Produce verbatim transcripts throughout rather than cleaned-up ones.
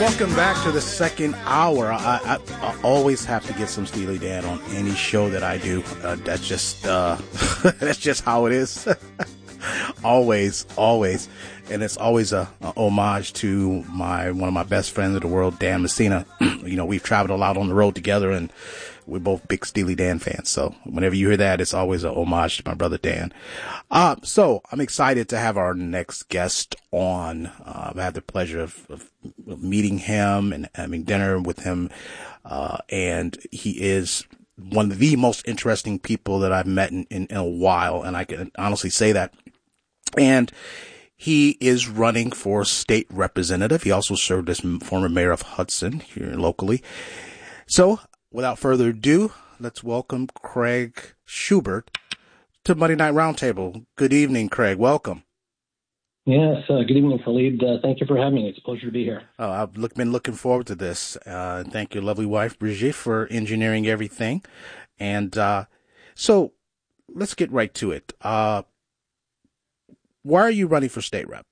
Welcome back to the second hour. I, I, I always have to get some Steely Dan on any show that I do. Uh, that's just uh, that's just how it is. always, always, and it's always a, a homage to my one of my best friends in the world, Dan Messina. You know, we've traveled a lot on the road together, and we're both big Steely Dan fans. So whenever you hear that, it's always a homage to my brother Dan. Uh, so I'm excited to have our next guest on. Uh, I've had the pleasure of, of meeting him and having dinner with him. Uh, and he is one of the most interesting people that I've met in, in, in a while. And I can honestly say that. And he is running for state representative. He also served as former mayor of Hudson here locally. So without further ado, let's welcome Craig Schubert to Monday Night Roundtable. Good evening, Craig. Welcome. Yes, uh, good evening, Khalid. Uh, thank you for having me. It's a pleasure to be here. Oh, I've look, been looking forward to this. Uh, thank your lovely wife, Brigitte, for engineering everything. And uh, so let's get right to it. Uh, why are you running for state rep?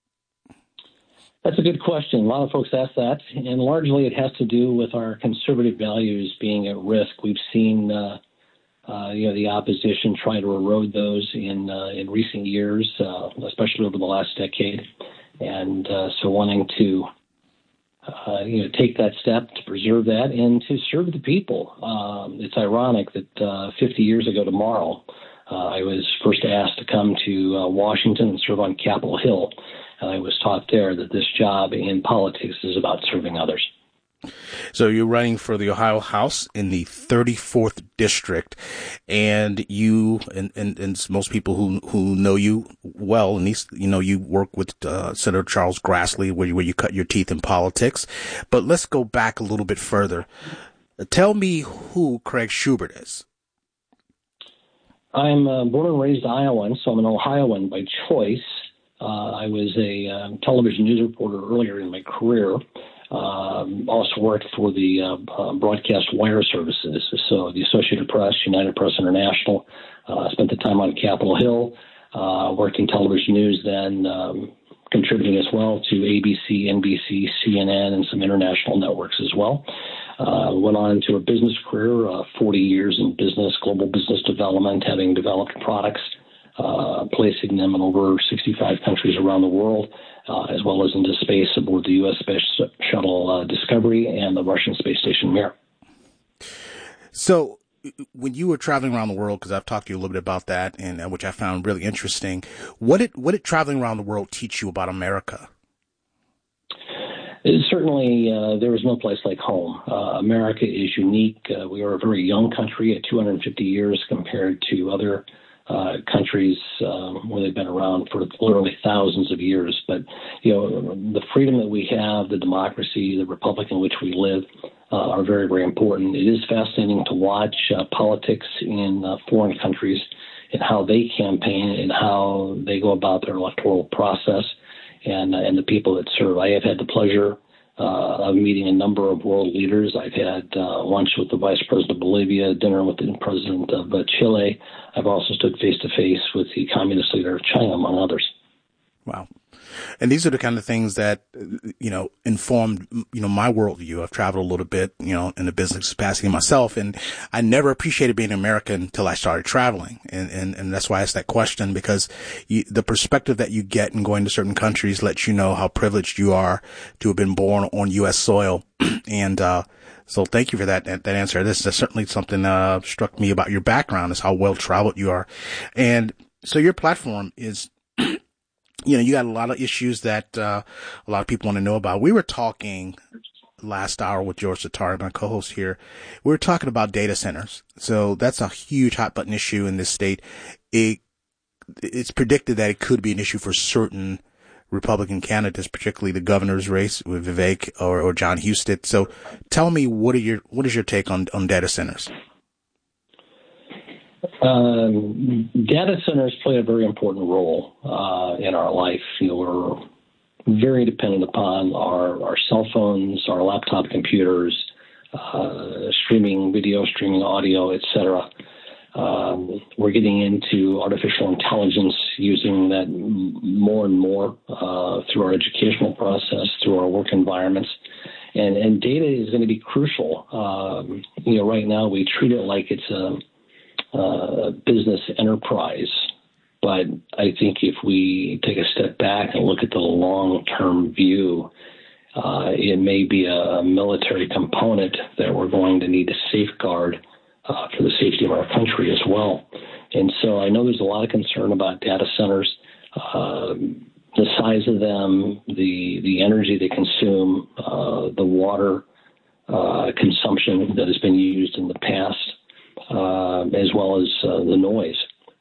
That's a good question. A lot of folks ask that, and largely it has to do with our conservative values being at risk. We've seen, uh, uh, you know, the opposition try to erode those in uh, in recent years, uh, especially over the last decade, and uh, so wanting to, uh, you know, take that step to preserve that and to serve the people. Um, it's ironic that uh, fifty years ago tomorrow, uh, I was first asked to come to uh, Washington and serve on Capitol Hill. And I was taught there that this job in politics is about serving others. So you're running for the Ohio House in the thirty-fourth district, and you and, and, and most people who who know you well, and these, you know, you work with uh, Senator Charles Grassley, where you, where you cut your teeth in politics. But let's go back a little bit further. Tell me who Craig Schubert is. I'm uh, born and raised Iowan, so I'm an Ohioan by choice. Uh, I was a um, television news reporter earlier in my career. Um, also worked for the uh, uh, broadcast wire services, so the Associated Press, United Press International. Uh, spent the time on Capitol Hill. Uh, worked in television news, then um, contributing as well to A B C, N B C, C N N, and some international networks as well. Uh, went on to a business career, uh, forty years in business, global business development, having developed products. Uh, placing them in over sixty-five countries around the world, uh, as well as into space aboard the U S Space Shuttle uh, Discovery and the Russian space station Mir. So when you were traveling around the world, because I've talked to you a little bit about that, and uh, which I found really interesting, what did what did traveling around the world teach you about America? It certainly, uh, there is no place like home. Uh, America is unique. Uh, we are a very young country at two hundred fifty years compared to other Uh, countries um, where they've been around for literally thousands of years. But, you know, the freedom that we have, the democracy, the republic in which we live uh, are very, very important. It is fascinating to watch uh, politics in uh, foreign countries and how they campaign and how they go about their electoral process and, uh, and the people that serve. I have had the pleasure Uh, of meeting a number of world leaders. I've had uh, lunch with the Vice President of Bolivia, dinner with the President of uh, Chile. I've also stood face-to-face with the Communist leader of China, among others. Wow. And these are the kind of things that, you know, informed, you know, my worldview. I've traveled a little bit, you know, in the business capacity myself, and I never appreciated being American until I started traveling. And, and, and that's why I asked that question, because you, the perspective that you get in going to certain countries lets you know how privileged you are to have been born on U S soil. And, uh, so thank you for that, that, that answer. This is certainly something, uh, struck me about your background, is how well traveled you are. And so your platform is, you know, you got a lot of issues that uh, a lot of people want to know about. We were talking last hour with George Satari, my co-host here. We were talking about data centers. So that's a huge hot button issue in this state. It, it's predicted that it could be an issue for certain Republican candidates, particularly the governor's race with Vivek or, or John Husted. So tell me, what are your what is your take on, on data centers? Um, data centers play a very important role uh, in our life. You know, we're very dependent upon our, our cell phones, our laptop computers, uh, streaming video, streaming audio, et cetera. Um, we're getting into artificial intelligence, using that m- more and more uh, through our educational process, through our work environments. And, and data is going to be crucial. Um, you know, right now we treat it like it's a, a business enterprise. But I think if we take a step back and look at the long-term view, uh, it may be a military component that we're going to need to safeguard uh, for the safety of our country as well. And so I know there's a lot of concern about data centers, uh, the size of them, the the energy they consume, uh, the water uh, consumption that has been used in the past, uh, as well as uh, the noise.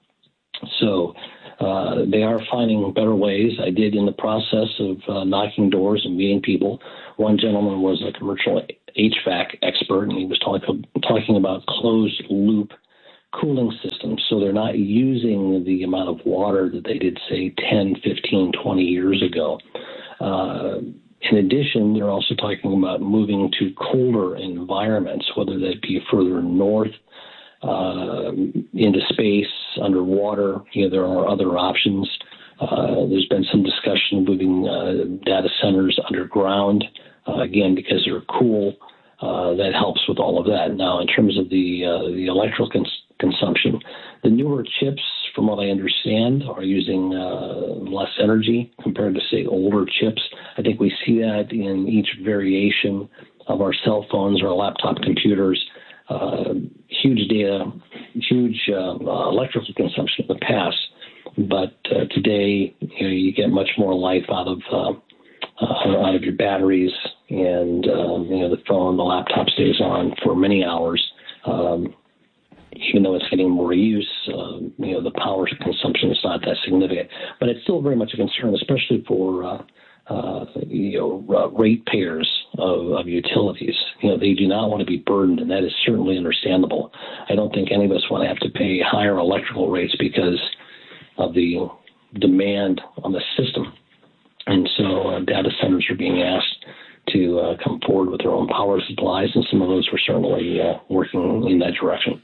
So uh, they are finding better ways. I did in the process of uh, knocking doors and meeting people. One gentleman was a commercial H V A C expert, and he was talk, talking about closed loop cooling systems. So they're not using the amount of water that they did, say, ten, fifteen, twenty years ago. Uh, in addition, they're also talking about moving to colder environments, whether that be further north, Uh, into space, underwater. You know, there are other options. Uh, there's been some discussion of moving uh, data centers underground, uh, again, because they're cool. Uh, that helps with all of that. Now, in terms of the uh, the electrical cons- consumption, the newer chips, from what I understand, are using uh, less energy compared to, say, older chips. I think we see that in each variation of our cell phones or laptop computers. Uh, huge data, huge uh, uh, electrical consumption in the past, but uh, today you know, you get much more life out of uh, uh, out of your batteries, and uh, you know the phone, the laptop stays on for many hours, um, even though it's getting more use. Uh, you know the power consumption is not that significant, but it's still very much a concern, especially for uh, uh, you know uh, ratepayers of, of utilities. You know, they do not want to be burdened, and that is certainly understandable. I don't think any of us want to have to pay higher electrical rates because of the demand on the system. And so uh, data centers are being asked to uh, come forward with their own power supplies, and some of those were certainly uh, working in that direction.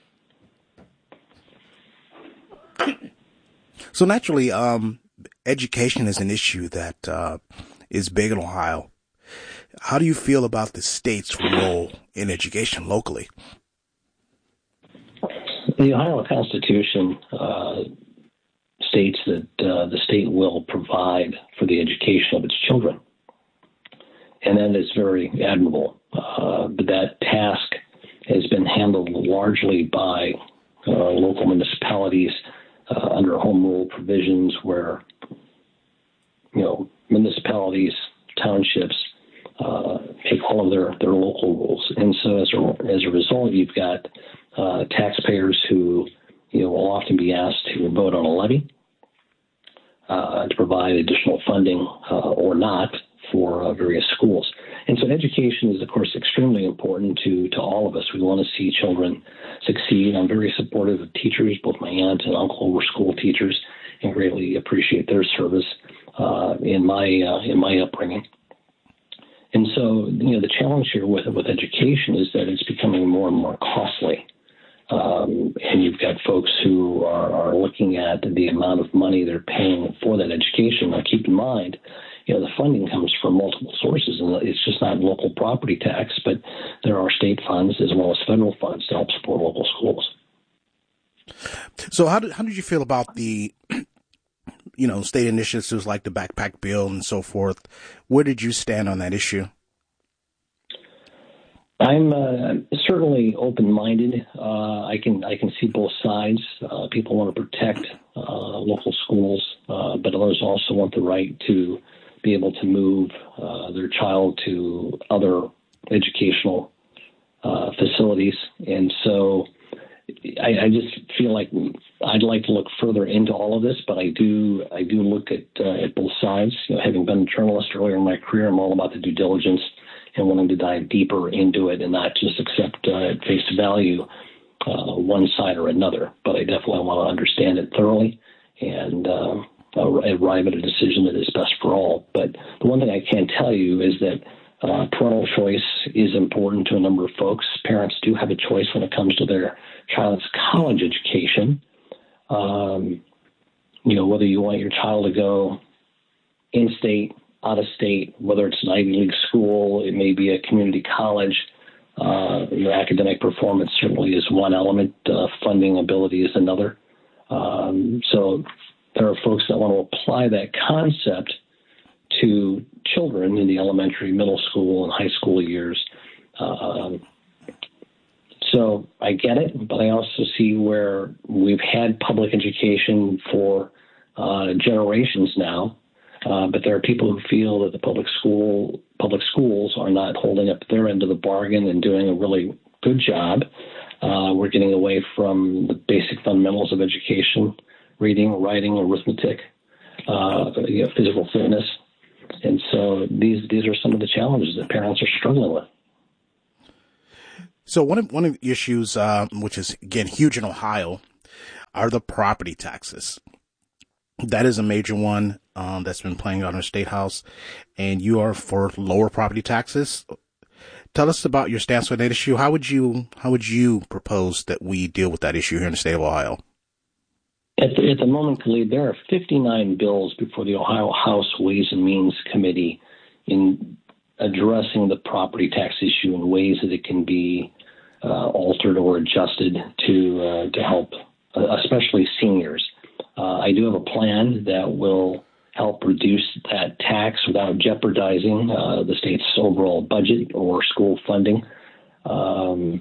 So naturally, um, education is an issue that uh, is big in Ohio. How do you feel about the state's role in education locally? The Ohio Constitution uh, states that uh, the state will provide for the education of its children. And that is very admirable. Uh, but that task has been handled largely by uh, local municipalities uh, under home rule provisions where, you know, municipalities, townships, Uh, make all of their, their local rules. And so as a, as a result, you've got uh, taxpayers who, you know, will often be asked to vote on a levy uh, to provide additional funding uh, or not for uh, various schools. And so education is, of course, extremely important to, to all of us. We want to see children succeed. I'm very supportive of teachers. Both my aunt and uncle were school teachers and greatly appreciate their service uh, in my uh, in my upbringing. And so, you know, the challenge here with with education is that it's becoming more and more costly. Um, and you've got folks who are, are looking at the amount of money they're paying for that education. Now, keep in mind, you know, the funding comes from multiple sources, and it's just not local property tax, but there are state funds as well as federal funds to help support local schools. So how did, how did you feel about the you know, state initiatives like the backpack bill and so forth? Where did you stand on that issue? I'm uh, certainly open-minded. Uh, I can I can see both sides. Uh, people want to protect uh, local schools, uh, but others also want the right to be able to move uh, their child to other educational uh, facilities. And so I, I just feel like I'd like to look further into all of this, but I do I do look at uh, at both sides. You know, having been a journalist earlier in my career, I'm all about the due diligence and wanting to dive deeper into it and not just accept uh, at face value uh, one side or another. But I definitely want to understand it thoroughly and uh, arrive at a decision that is best for all. But the one thing I can tell you is that uh, parental choice is important to a number of folks. Parents do have a choice when it comes to their child's college education. Um, you know, whether you want your child to go in-state, out of state, whether it's an Ivy League school, it may be a community college. Uh, your academic performance certainly is one element. Uh, funding ability is another. Um, so there are folks that want to apply that concept to children in the elementary, middle school, and high school years. Um, so I get it, but I also see where we've had public education for uh, generations now, uh, but there are people who feel that the public school public schools are not holding up their end of the bargain and doing a really good job. Uh, we're getting away from the basic fundamentals of education: reading, writing, arithmetic, uh, you know, physical fitness. And so these these are some of the challenges that parents are struggling with. So one of one of the issues, uh, which is again huge in Ohio, are the property taxes. That is a major one um, that's been playing out in the State House, and you are for lower property taxes. Tell us about your stance on that issue. How would you how would you propose that we deal with that issue here in the state of Ohio? At the, at the moment, Khalid, there are fifty-nine bills before the Ohio House Ways and Means Committee in addressing the property tax issue in ways that it can be uh, altered or adjusted to uh, to help, uh, especially seniors. Uh, I do have a plan that will help reduce that tax without jeopardizing uh, the state's overall budget or school funding. Um,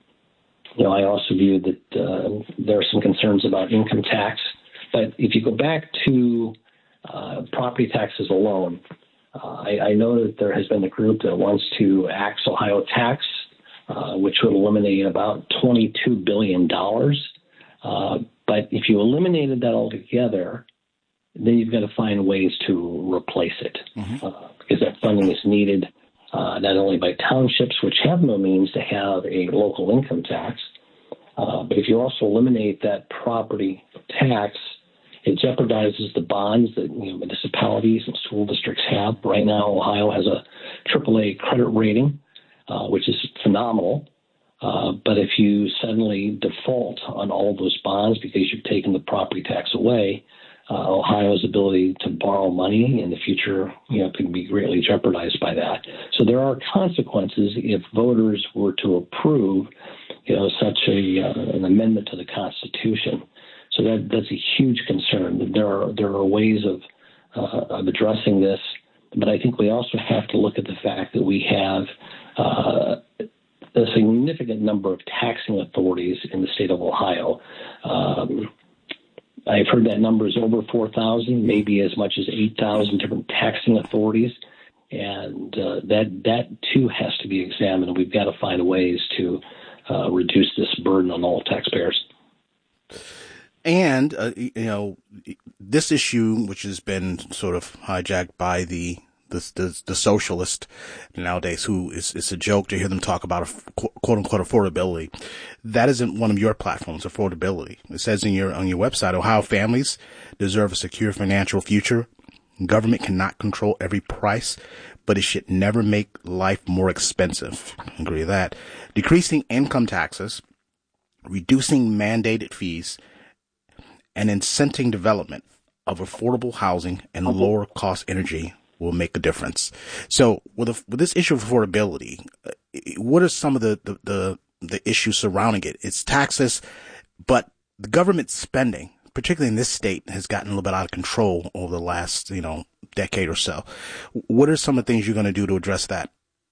You know, I also view that uh, there are some concerns about income tax. But if you go back to uh, property taxes alone, uh, I, I know that there has been a group that wants to axe Ohio tax, uh, which would eliminate about twenty-two billion dollars. Uh, but if you eliminated that altogether, then you've got to find ways to replace it, mm-hmm. uh, because that funding is needed. Uh, not only by townships, which have no means to have a local income tax, uh, but if you also eliminate that property tax, it jeopardizes the bonds that you know, municipalities and school districts have. Right now, Ohio has a triple A credit rating, uh, which is phenomenal. Uh, but if you suddenly default on all of those bonds because you've taken the property tax away, Uh, Ohio's ability to borrow money in the future, you know, could be greatly jeopardized by that. So there are consequences if voters were to approve, you know, such a uh, an amendment to the Constitution. So that that's a huge concern. There are there are ways of uh, of addressing this, but I think we also have to look at the fact that we have uh, a significant number of taxing authorities in the state of Ohio. Um, I've heard that number is over four thousand, maybe as much as eight thousand different taxing authorities. And uh, that that too has to be examined. We've got to find ways to uh, reduce this burden on all taxpayers. And, uh, you know, this issue, which has been sort of hijacked by the the, the, the socialist nowadays, who is, it's a joke to hear them talk about a, quote unquote affordability. That isn't one of your platforms, affordability. It says in your, on your website, Ohio families deserve a secure financial future. Government cannot control every price, but it should never make life more expensive. I agree with that. Decreasing income taxes, reducing mandated fees, and incenting development of affordable housing and lower cost energy will make a difference. So with, a, with this issue of affordability, what are some of the, the, the, the issues surrounding it? It's taxes, but the government spending, particularly in this state, has gotten a little bit out of control over the last, you know, decade or so. What are some of the things you're going to do to address that?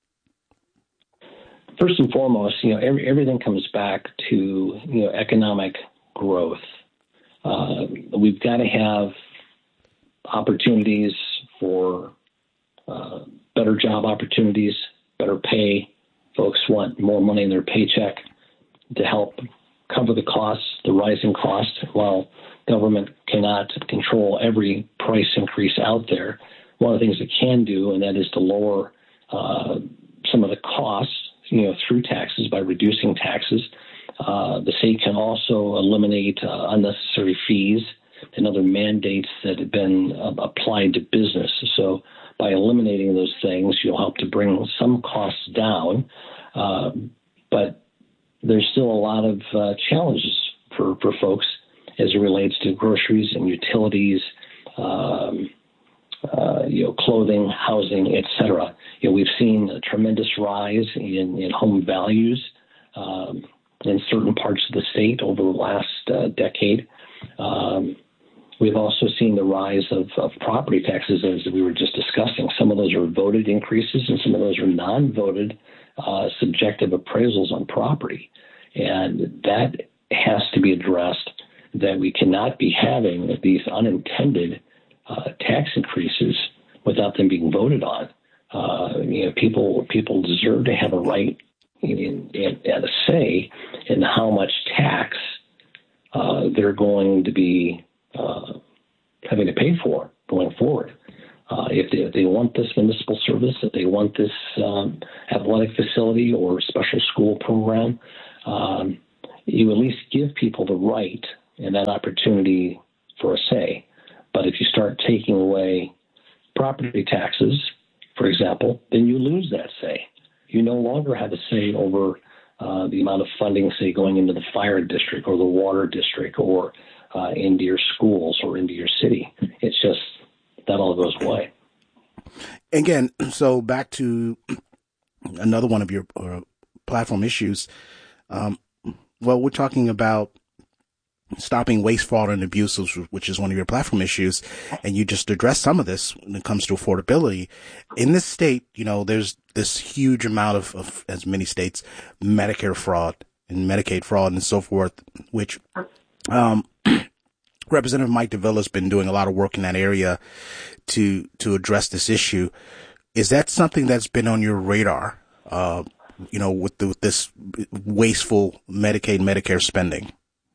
First and foremost, you know, every, everything comes back to, you know, economic growth. Uh, we've got to have opportunities for uh, better job opportunities, better pay. Folks want more money in their paycheck to help cover the costs, the rising costs. While government cannot control every price increase out there, one of the things it can do, and that is to lower uh, some of the costs, you know, through taxes by reducing taxes. Uh, the state can also eliminate uh, unnecessary fees and other mandates that have been uh, applied to business. So by eliminating those things, you'll help to bring some costs down. Uh, but there's still a lot of uh, challenges for, for folks as it relates to groceries and utilities, um, uh, you know, clothing, housing, et cetera. You know, we've seen a tremendous rise in, in home values um, in certain parts of the state over the last uh, decade. Um, we've also seen the rise of, of property taxes, as we were just discussing. Some of those are voted increases, and some of those are non-voted uh, subjective appraisals on property. And that has to be addressed, that we cannot be having these unintended uh, tax increases without them being voted on. Uh, you know, people people deserve to have a right in, in, and a say in how much tax uh, they're going to be uh, having to pay for going forward. Uh, if, they, if they want this municipal service, if they want this um, athletic facility or special school program, um, you at least give people the right and that opportunity for a say. But if you start taking away property taxes, for example, then you lose that say. You no longer have a say over uh, the amount of funding, say, going into the fire district or the water district or uh, into your schools or into your city. It's just that all goes away. Again, so back to another one of your uh, platform issues. Um, well, we're talking about stopping waste, fraud, and abuse, which is one of your platform issues. And you just addressed some of this when it comes to affordability. In this state, you know, there's this huge amount of, of as many states, Medicare fraud and Medicaid fraud and so forth, which, um, Representative Mike DeVilla has been doing a lot of work in that area to, to address this issue. Is that something that's been on your radar, uh, you know, with, the, with this wasteful Medicaid, Medicare spending?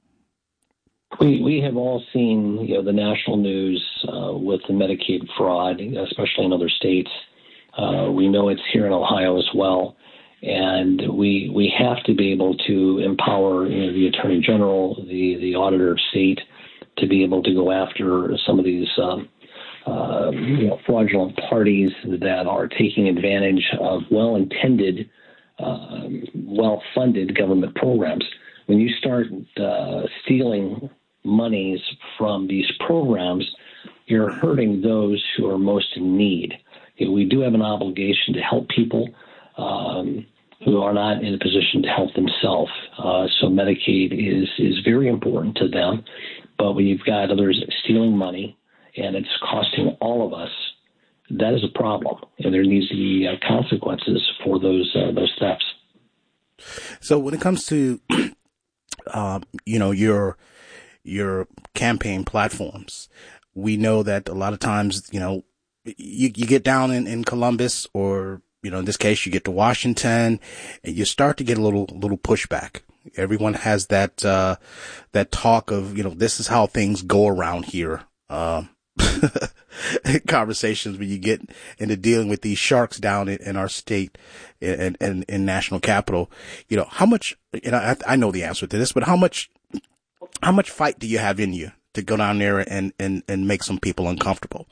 We we have all seen, you know, the national news uh, with the Medicaid fraud, especially in other states. Uh, we know it's here in Ohio as well, and we we have to be able to empower, you know, the Attorney General, the the Auditor of State, to be able to go after some of these um, uh, you know, fraudulent parties that are taking advantage of well-intended, uh, well-funded government programs. When you start uh, stealing monies from these programs, you're hurting those who are most in need. You know, we do have an obligation to help people um, who are not in a position to help themselves. Uh, so Medicaid is is very important to them. But when you've got others stealing money and it's costing all of us, that is a problem, and there needs to be uh, consequences for those uh, those thefts. So when it comes to uh, you know, your your campaign platforms, we know that a lot of times, you know, you, you get down in, in Columbus, or, you know, in this case, you get to Washington, and you start to get a little little pushback. Everyone has that uh, that talk of, you know, this is how things go around here. Uh, conversations when you get into dealing with these sharks down in, in our state and in, in, in national capital. You know, how much, and I, I know the answer to this, but how much, how much fight do you have in you to go down there and, and, and make some people uncomfortable?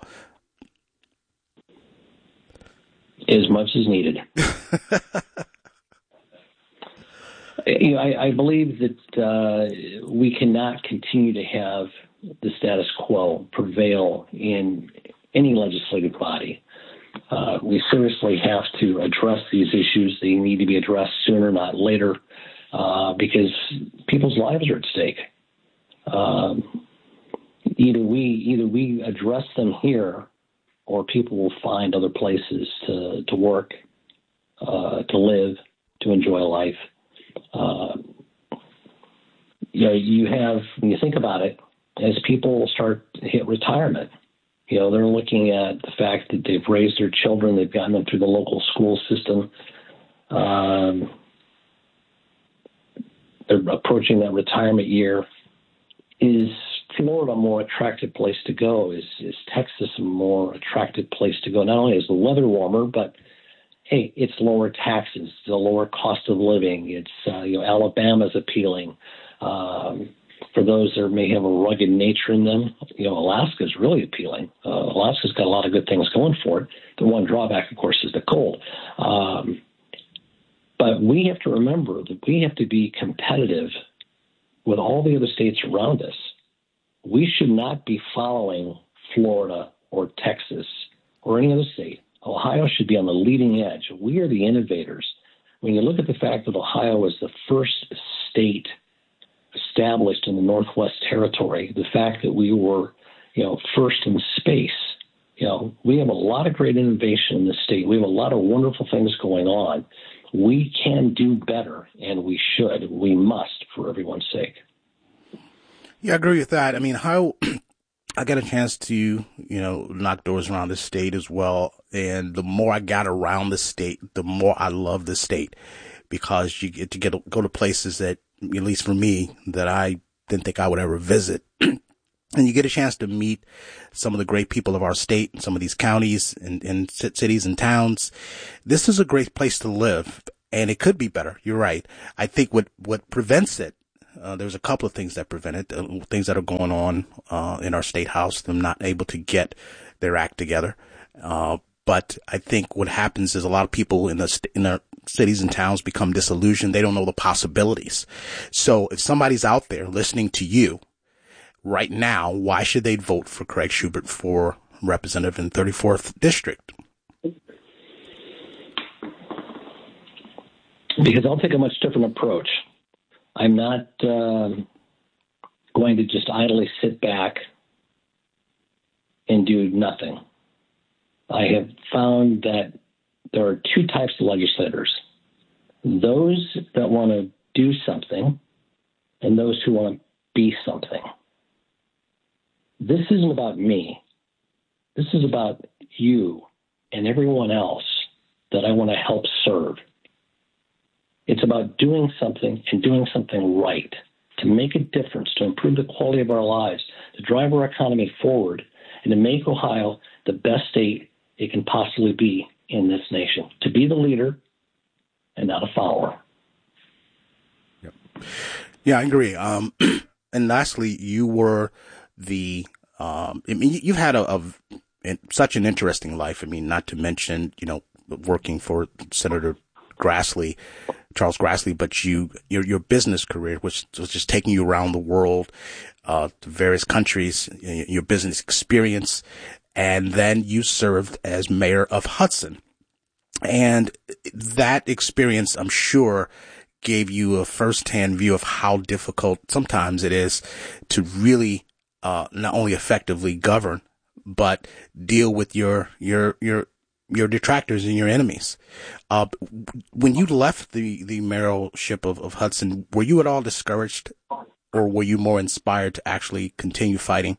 As much as needed. You know, I, I believe that uh, we cannot continue to have the status quo prevail in any legislative body. Uh, we seriously have to address these issues. They need to be addressed sooner, not later, uh, because people's lives are at stake. Um, either we either we address them here, or people will find other places to to work, uh, to live, to enjoy life. Uh, you know, you have, when you think about it, as people start to hit retirement, you know, they're looking at the fact that they've raised their children, they've gotten them through the local school system. Um, they're approaching that retirement year. Is Florida a more attractive place to go? Is, is Texas a more attractive place to go? Not only is the weather warmer, but hey, it's lower taxes, it's a lower cost of living. It's, uh, you know, Alabama's appealing. Um, for those that may have a rugged nature in them, you know, Alaska's really appealing. Uh, Alaska's got a lot of good things going for it. The one drawback, of course, is the cold. Um, but we have to remember that we have to be competitive with all the other states around us. We should not be following Florida or Texas or any other state, Ohio should be on the leading edge. We are the innovators. When you look at the fact that Ohio was the first state established in the Northwest Territory, the fact that we were, you know, first in space, you know, we have a lot of great innovation in this state. We have a lot of wonderful things going on. We can do better, and we should. We must, for everyone's sake. Yeah, I agree with that. I mean, how I got a chance to, you know, knock doors around the state as well. And the more I got around the state, the more I love the state, because you get to get go to places that, at least for me, that I didn't think I would ever visit. And you get a chance to meet some of the great people of our state, some of these counties and, and cities and towns. This is a great place to live, and it could be better. You're right. I think what, what prevents it, uh, there's a couple of things that prevent it, uh, things that are going on, uh, in our state house, them not able to get their act together. Uh, but I think what happens is a lot of people in the, st- in our cities and towns become disillusioned. They don't know the possibilities. So if somebody's out there listening to you right now, why should they vote for Craig Schubert for representative in thirty-fourth District? Because I'll take a much different approach. I'm not uh, going to just idly sit back and do nothing. I have found that there are two types of legislators: those that want to do something and those who want to be something. This isn't about me. This is about you and everyone else that I want to help serve. It's about doing something and doing something right to make a difference, to improve the quality of our lives, to drive our economy forward, and to make Ohio the best state it can possibly be in this nation, to be the leader and not a follower. Yep. Yeah, I agree. Um, and lastly, you were the, um, I mean, you've had a, a, such an interesting life. I mean, not to mention, you know, working for Senator Grassley, Charles Grassley, but you, your, your business career, which was just taking you around the world, uh, to various countries, your business experience. And then you served as mayor of Hudson. And that experience, I'm sure, gave you a firsthand view of how difficult sometimes it is to really uh not only effectively govern, but deal with your your your your detractors and your enemies. Uh when you left the the mayoralship of, of Hudson, were you at all discouraged, or were you more inspired to actually continue fighting?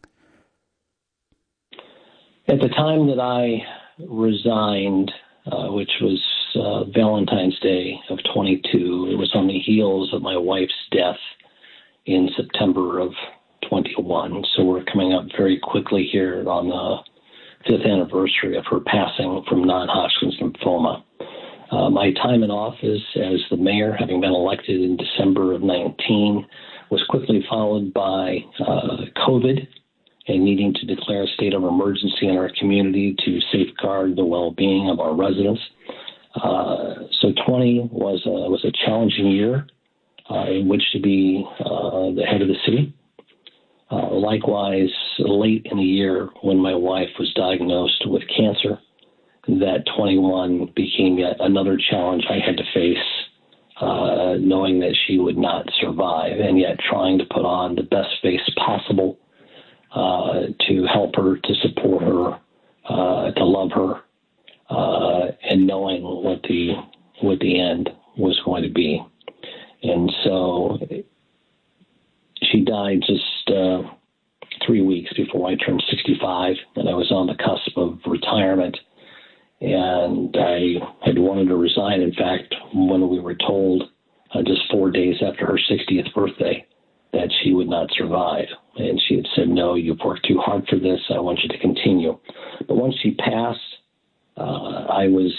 At the time that I resigned, uh, which was uh, Valentine's Day of twenty-two, it was on the heels of my wife's death in September of twenty-one. So we're coming up very quickly here on the fifth anniversary of her passing from non-Hodgkin's lymphoma. Uh, my time in office as the mayor, having been elected in December of nineteen, was quickly followed by uh, COVID and needing to declare a state of emergency in our community to safeguard the well-being of our residents. Uh, so twenty was a, was a challenging year uh, in which to be uh, the head of the city. Uh, likewise, late in the year when my wife was diagnosed with cancer, that twenty-one became yet another challenge I had to face, uh, knowing that she would not survive, and yet trying to put on the best face possible uh, to help her, to support her, uh, to love her, uh, and knowing what the what the end was going to be. And so she died just uh, three weeks before I turned sixty-five, and I was on the cusp of retirement. And I had wanted to resign, in fact, when we were told uh, just four days after her sixtieth birthday that she would not survive. And she had said, "No, you've worked too hard for this. I want you to continue." But once she passed, uh, I was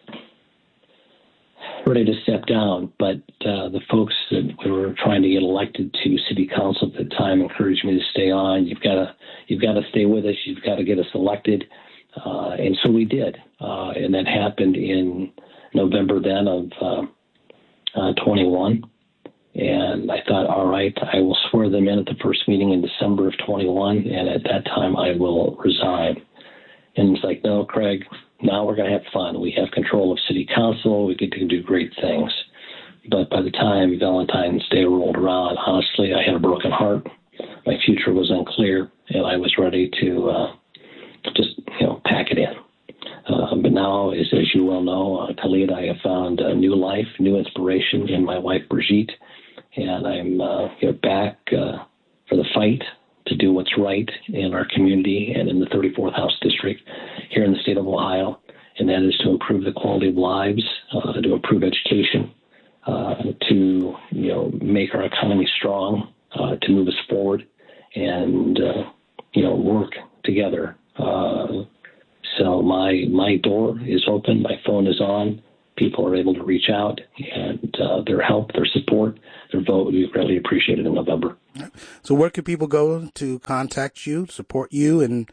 ready to step down. But uh, the folks that we were trying to get elected to city council at the time encouraged me to stay on. You've got to, you've got to stay with us. You've got to get us elected. Uh, and so we did. Uh, and that happened in November then of uh, uh, twenty-one. And I thought, all right, I will swear them in at the first meeting in December of twenty-one. And at that time, I will resign. And it's like, no, Craig, now we're going to have fun. We have control of city council. We get to do great things. But by the time Valentine's Day rolled around, honestly, I had a broken heart. My future was unclear, and I was ready to uh, just, you know, pack it in. Uh, but now, as, as you well know, uh, Khalid, I have found a new life, new inspiration in my wife, Brigitte, and I'm uh, you know, back uh, for the fight to do what's right in our community and in the thirty-fourth House District here in the state of Ohio, and that is to improve the quality of lives, uh, to improve education, uh, to you know make our economy strong, uh, to move us forward, and uh, you know work together. Uh, so my my door is open, my phone is on. People are able to reach out, and uh, their help, their support, their vote, we greatly appreciate it in November. So where can people go to contact you, support you, and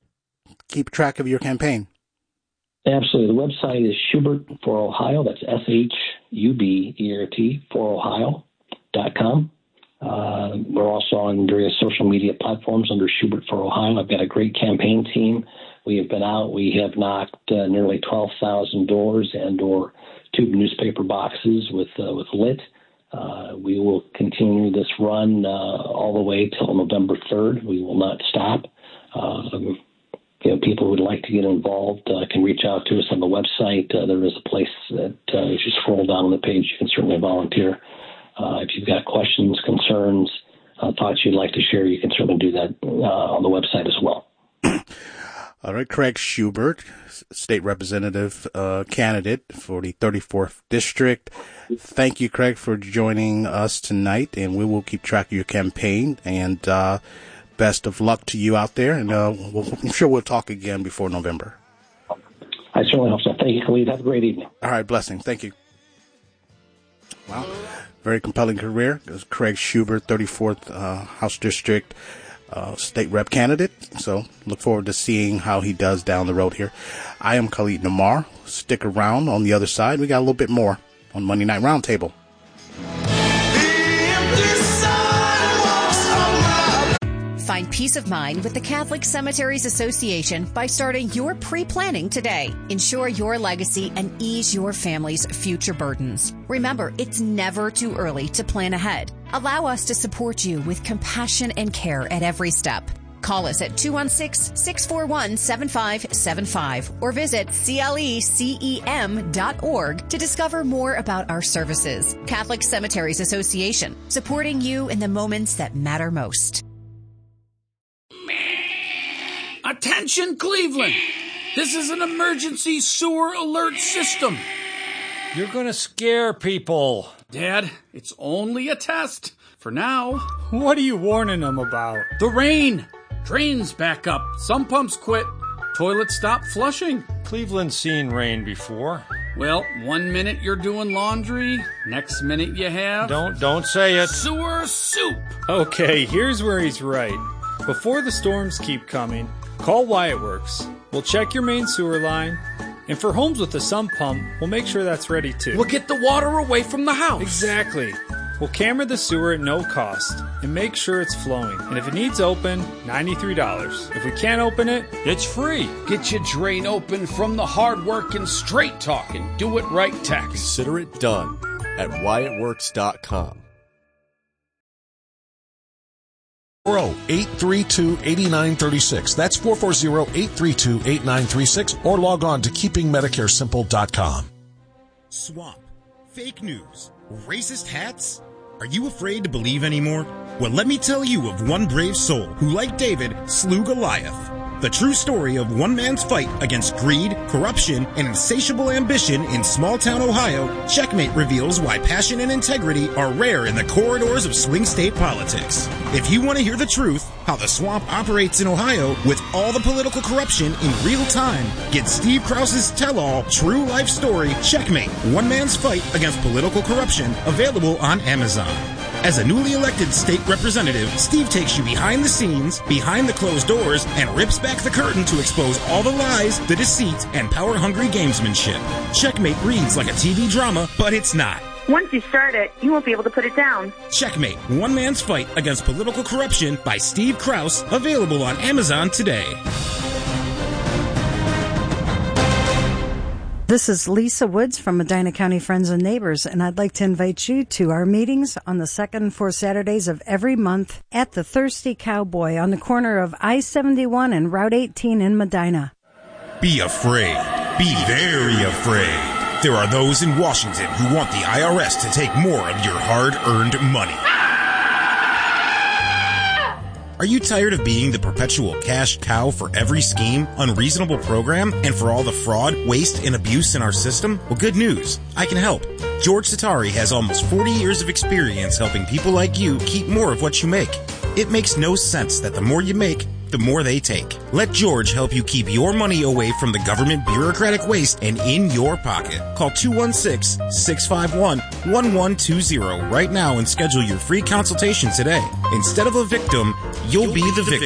keep track of your campaign? Absolutely. The website is Schubert for Ohio. That's S H U B E R T for Ohio dot com. Uh, we're also on various social media platforms under Schubert for Ohio. I've got a great campaign team. We have been out. We have knocked uh, nearly twelve thousand doors and or tube newspaper boxes with uh, with lit. Uh, we will continue this run uh, all the way till November third. We will not stop. Um, you know, people who would like to get involved uh, can reach out to us on the website. Uh, there is a place that uh, if you scroll down on the page, you can certainly volunteer. Uh, if you've got questions, concerns, uh, thoughts you'd like to share, you can certainly do that uh, on the website as well. All right, Craig Schubert, state representative uh, candidate for the thirty-fourth District. Thank you, Craig, for joining us tonight, and we will keep track of your campaign. And uh, best of luck to you out there, and uh, we'll, I'm sure we'll talk again before November. I certainly hope so. Thank you, Khalid. Have a great evening. All right, blessing. Thank you. Wow, very compelling career. It was Craig Schubert, thirty-fourth uh, House District. Uh, state rep candidate. So look forward to seeing how he does down the road here. I am Khalid Namar. Stick around. On the other side, we got a little bit more on Monday Night Roundtable. Find peace of mind with the Catholic Cemeteries Association by starting your pre-planning today. Ensure your legacy and ease your family's future burdens. Remember, it's never too early to plan ahead. Allow us to support you with compassion and care at every step. Call us at two one six, six four one, seven five seven five or visit C L E C E M dot org to discover more about our services. Catholic Cemeteries Association, supporting you in the moments that matter most. Attention, Cleveland! This is an emergency sewer alert system. You're gonna scare people. Dad, it's only a test. For now. What are you warning them about? The rain. Drains back up. Some pumps quit. Toilets stop flushing. Cleveland's seen rain before. Well, one minute you're doing laundry, next minute you have... Don't, don't say it. Sewer soup. Okay, here's where he's right. Before the storms keep coming, call Wyatt Works. We'll check your main sewer line, and for homes with a sump pump, we'll make sure that's ready too. We'll get the water away from the house. Exactly. We'll camera the sewer at no cost and make sure it's flowing. And if it needs open, ninety-three dollars. If we can't open it, it's free. Get your drain open from the hard-working, straight-talking, do-it-right tech. Consider it done at Wyatt Works dot com. four zero, eight three two, eight nine three six. That's four four zero, eight three two, eight nine three six, or log on to keeping medicare simple dot com. Swamp. Fake news. Racist hats? Are you afraid to believe anymore? Well, let me tell you of one brave soul who, like David, slew Goliath. The true story of one man's fight against greed, corruption, and insatiable ambition in small-town Ohio, Checkmate reveals why passion and integrity are rare in the corridors of swing state politics. If you want to hear the truth, how the swamp operates in Ohio with all the political corruption in real time, get Steve Krause's tell-all true life story, Checkmate, One Man's Fight Against Political Corruption, available on Amazon. As a newly elected state representative, Steve takes you behind the scenes, behind the closed doors, and rips back the curtain to expose all the lies, the deceit, and power-hungry gamesmanship. Checkmate reads like a T V drama, but it's not. Once you start it, you won't be able to put it down. Checkmate, One Man's Fight Against Political Corruption by Steve Krause, available on Amazon today. This is Lisa Woods from Medina County Friends and Neighbors, and I'd like to invite you to our meetings on the second and fourth Saturdays of every month at the Thirsty Cowboy on the corner of I seventy-one and Route eighteen in Medina. Be afraid. Be very afraid. There are those in Washington who want the I R S to take more of your hard-earned money. Are you tired of being the perpetual cash cow for every scheme, unreasonable program, and for all the fraud, waste, and abuse in our system? Well, good news. I can help. George Satari has almost forty years of experience helping people like you keep more of what you make. It makes no sense that the more you make, the more they take. Let George help you keep your money away from the government bureaucratic waste and in your pocket. Call two one six, six five one, one one two zero right now and schedule your free consultation today. Instead of a victim, you'll be the victim.